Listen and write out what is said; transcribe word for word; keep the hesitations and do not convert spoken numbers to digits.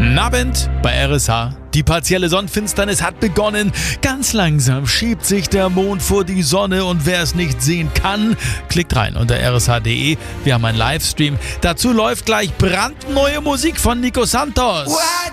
Abend bei R S H. Die partielle Sonnenfinsternis hat begonnen. Ganz langsam schiebt sich der Mond vor die Sonne und wer es nicht sehen kann, klickt rein unter r s h punkt d e. Wir haben einen Livestream. Dazu läuft gleich brandneue Musik von Nico Santos. What?